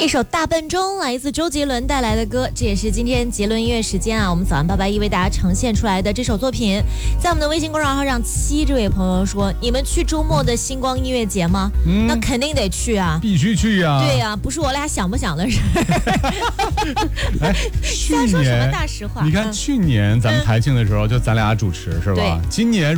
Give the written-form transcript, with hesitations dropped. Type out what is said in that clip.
一首大笨钟来自周杰伦带来的歌，这也是今天杰伦音乐时间啊，我们早安881为大家呈现出来的这首作品。在我们的微信公众号上，7这位朋友说，你们去周末的星光音乐节吗？那肯定得去啊， 必须去呀。 对呀，不是我俩想不想的事。 哎，去瞎说什么年大实话？ 你看去年咱们台庆的时候，就咱俩主持是吧？ 对今年